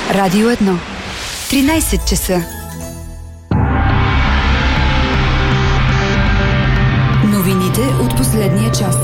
Радио 1. 13 часа. Новините от последния час.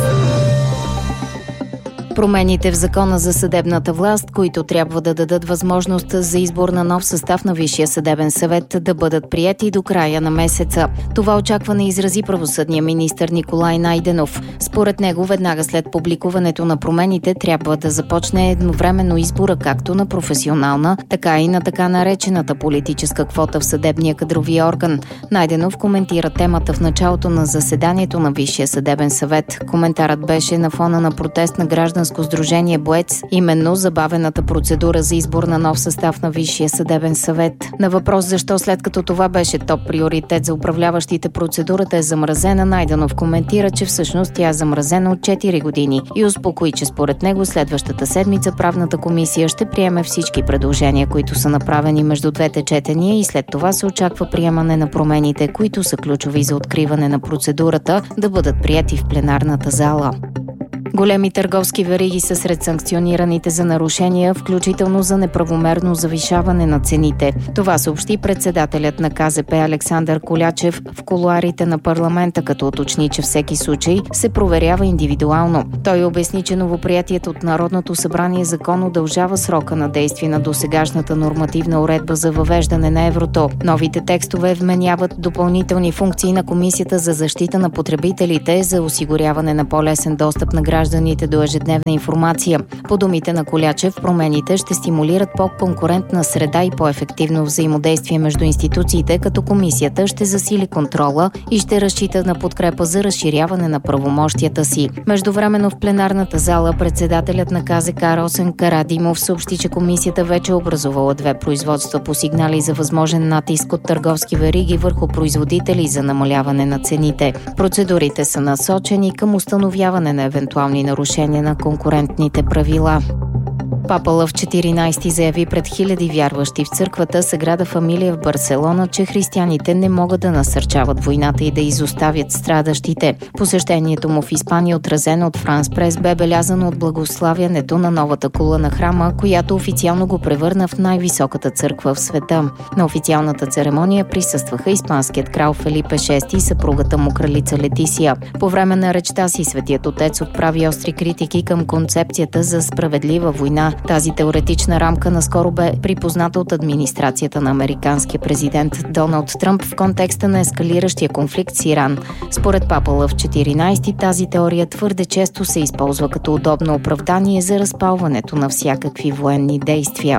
Промените в Закона за съдебната власт, които трябва да дадат възможност за избор на нов състав на Висшия съдебен съвет, да бъдат приети до края на месеца. Това очакване изрази правосъдния министър Николай Найденов. Според него, веднага след публикуването на промените трябва да започне едновременно избора както на професионална, така и на така наречената политическа квота в съдебния кадрови орган. Найденов коментира темата в началото на заседанието на Висшия съдебен съвет. Коментарът беше на фона на протест на гражданско сдружение БОЕЦ, именно забавената процедура за избор на нов състав на Висшия съдебен съвет. На въпрос защо след като това беше топ приоритет за управляващите, процедурата е замразена, Найденов коментира, че всъщност тя е замразена от 4 години и успокои, че според него следващата седмица правната комисия ще приеме всички предложения, които са направени между двете четения, и след това се очаква приемане на промените, които са ключови за откриване на процедурата, да бъдат приети в пленарната зала. Големи търговски вериги са сред санкционираните за нарушения, включително за неправомерно завишаване на цените. Това съобщи председателят на КЗП Александър Колячев в кулоарите на парламента, като уточни, че всеки случай се проверява индивидуално. Той обясни, че новоприятият от Народното събрание закон удължава срока на действие на досегашната нормативна уредба за въвеждане на еврото. Новите текстове вменяват допълнителни функции на Комисията за защита на потребителите за осигуряване на по-лесен достъп на гражданите до ежедневна информация. По думите на Колячев, промените ще стимулират по-конкурентна среда и по-ефективно взаимодействие между институциите, като комисията ще засили контрола и ще разчита на подкрепа за разширяване на правомощията си. Междувременно в пленарната зала председателят на КЗК Росен Карадимов съобщи, че комисията вече е образувала 2 производства по сигнали за възможен натиск от търговски вериги върху производители за намаляване на цените. Процедурите са насочени към установяване на евентуални нарушения на конкурентните правила. Папа Лъв 14 заяви пред хиляди вярващи в църквата Саграда Фамилия в Барселона, че християните не могат да насърчават войната и да изоставят страдащите. Посещението му в Испания, отразено от Франс Прес, бе белязано от благославянето на новата кула на храма, която официално го превърна в най-високата църква в света. На официалната церемония присъстваха испанският крал Фелипе VI и съпругата му кралица Летисия. По време на речта си Светият Отец отправи остри критики към концепцията за справедлива война. Тази теоретична рамка наскоро бе припозната от администрацията на американския президент Доналд Тръмп в контекста на ескалиращия конфликт с Иран. Според Папа Лъв 14, тази теория твърде често се използва като удобно оправдание за разпалването на всякакви военни действия.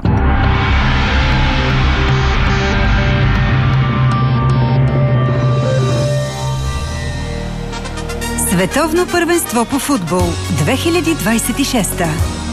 Световно първенство по футбол 2026.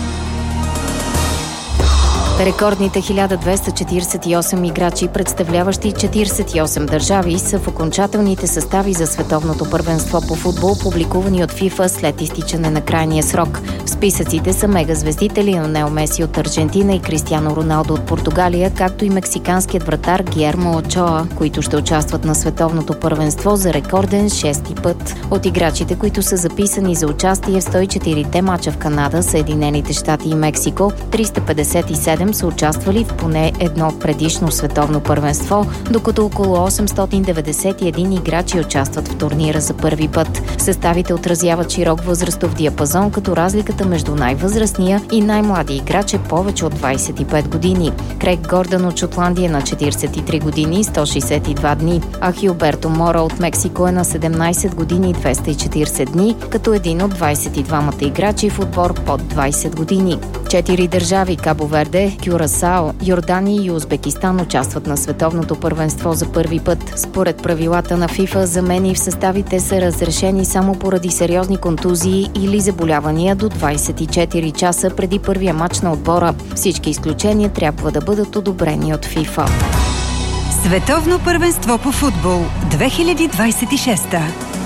Рекордните 1248 играчи, представляващи 48 държави, са в окончателните състави за световното първенство по футбол, публикувани от FIFA след изтичане на крайния срок. В списъците са мегазвездите Лионел Меси от Аржентина и Кристиано Роналдо от Португалия, както и мексиканският вратар Гиермо Очоа, които ще участват на световното първенство за рекорден 6-ти път. От играчите, които са записани за участие в 104-те мача в Канада, Съединените щати и Мексико, 357 са участвали в поне едно предишно световно първенство, докато около 891 играчи участват в турнира за първи път. Съставите отразяват широк възрастов диапазон, като разликата между най-възрастния и най-млади играч е повече от 25 години. Крейг Гордън от Шотландия на 43 години 162 дни, а Хилберто Мора от Мексико е на 17 години 240 дни, като един от 22-мата играчи в отбор под 20 години. 4 държави – Кабо Верде, Кюрасао, Йордания и Узбекистан участват на световното първенство за първи път. Според правилата на FIFA, замени в съставите са разрешени само поради сериозни контузии или заболявания до 24 часа преди първия мач на отбора. Всички изключения трябва да бъдат одобрени от FIFA. Световно първенство по футбол 2026.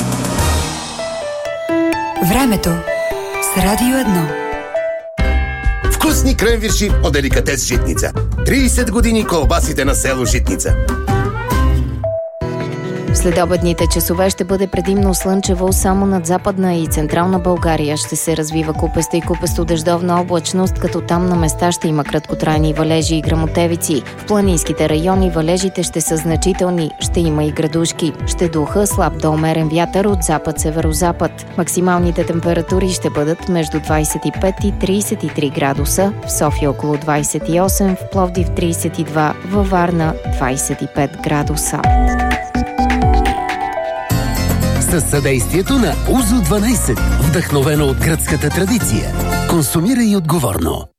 Времето с Радио 1. Вкусни кренвирши от деликатес Житница. 30 години колбасите на село Житница. В следобедните часове ще бъде предимно слънчево само над Западна и Централна България. Ще се развива купеста и купесто-дъждовна облачност, като там на места ще има краткотрайни валежи и гръмотевици. В планинските райони валежите ще са значителни, ще има и градушки. Ще духа слаб до умерен вятър от запад-северозапад. Максималните температури ще бъдат между 25 и 33 градуса, в София около 28, в Пловдив 32, във Варна 25 градуса. Със съдействието на УЗО 12, вдъхновено от гръцката традиция. Консумирай отговорно.